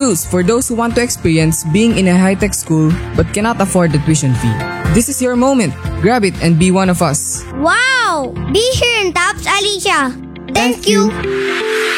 news for those who want to experience being in a high-tech school but cannot afford the tuition fee. This is your moment. Grab it and be one of us. Wow! Be here in Taps, Alicia. Thank you.